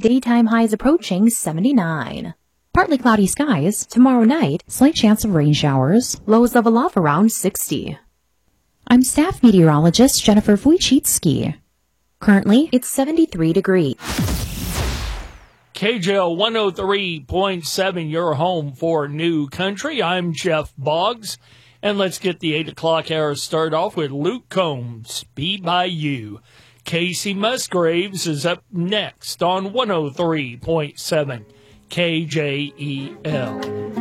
Daytime highs approaching 79. Partly cloudy skies. Tomorrow night, slight chance of rain showers. Lows level off around 60. I'm staff meteorologist Jennifer Wojcicki. Currently, it's 73 degrees. KJL 103.7, your home for New Country. I'm Jeff Boggs, and let's get the 8 o'clock hour started off with Luke Combs, Be By You. Casey Musgraves is up next on 103.7 KJEL.